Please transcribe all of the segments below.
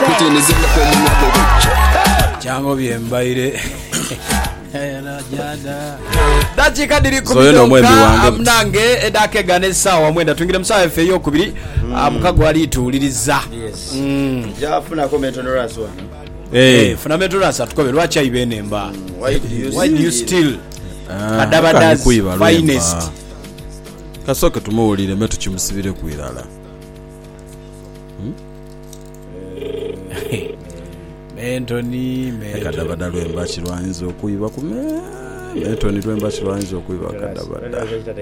Jango byembaire dakika diri kumitoka mnange edake gane sawa mwenda tungire musawa efe yokubiri mukago ali tuuliriza jafuna comment on raswa funa metorasa tukobe lwacha ibene mba why do you still Kadabadas finest kasoke tumuwulire metu kimusibire kwirala Mentoni Kadabada lwemba kirwanyiza okuyiba kume Mentoni lwemba kirwanyiza okuyiba Kadabada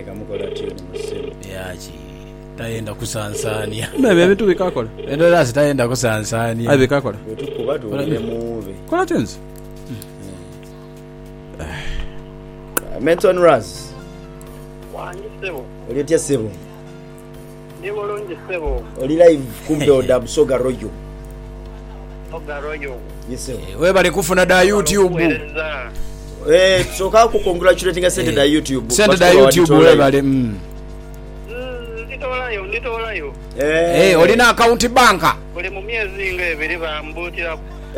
yaji tayenda kusansania bebe bitu bikakola endolasi tayenda kusansania ayi bikakola tukuba tuwule muve kola tenzi Menton Raz wanjisebo olitia sebo ni bolonje sebo oli live kumbe oda Busoga Royo Royo yes we bali kufuna da YouTube soka ku congratulating send da YouTube we bali nditolayo olina account banka oli mu myezi ng'ebiri bambutira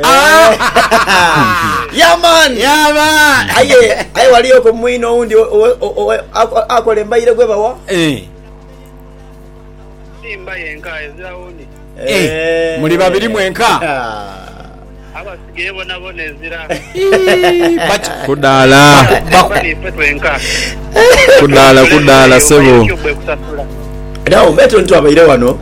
yaman aye waliyo ko mwino undi akole mbayire gwe bawa simba yenka eziraundi muli babiri mwenka abasige bona ezira kudala kudala sebo Now Meton twabaire wano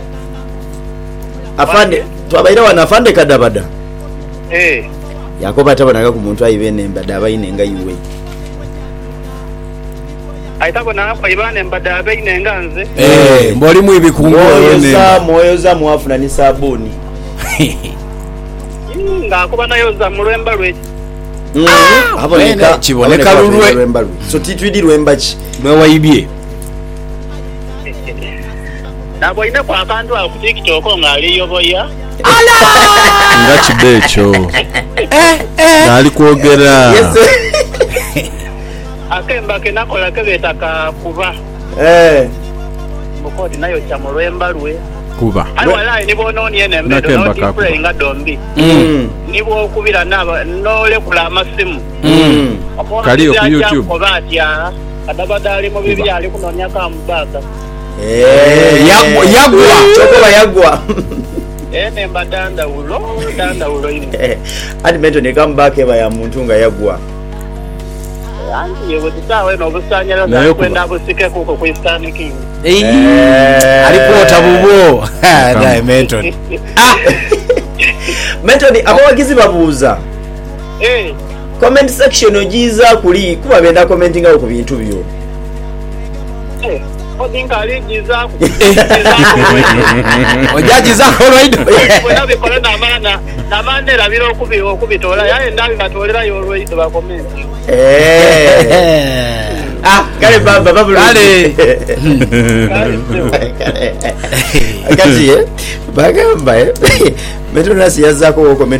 afande twabaire wano afande Kadabada yakoba tabanaga ku muntu ayibene mbada abayine nga yuwe aitako na apa ibane mbada abayine nganze mboli mu ibikungu moyo za muafuna ni sabuni ngakuba nayo za mulwemba lwe aboneka kiboneka lulwe so titwidi lwembachi mwe wayibye nabo ine kwa kantu ku TikTok ngaliyo boya nga kibecho nali kwogera akemba kenakola kebetaka kuba mukoti nayo cha mulwemba lwe kuba wala ni bononi ene mbedo no display nga dombi nibo kubira naba nole kula masimu kaliyo ku YouTube kobatya Kadabada ali mu bibi ali kunonya kambaka yagwa chokoba yagwa ene mbadanda ulo ine adi Meton comeback eba ya muntu nga yagwa yewe titawe no busanyala za kwenda busike kuko ku Eastern King alipota bubo dai Meton Meton abawagizi babuuza comment section ojiza kuli kuba benda commenting ku bintu byo odinka aligiza ojajiza koloido wena bikola na manera biro okubitola yaye ndabi batolera yolweito ba comment kale baba kale akati bagamba Meton yazako comment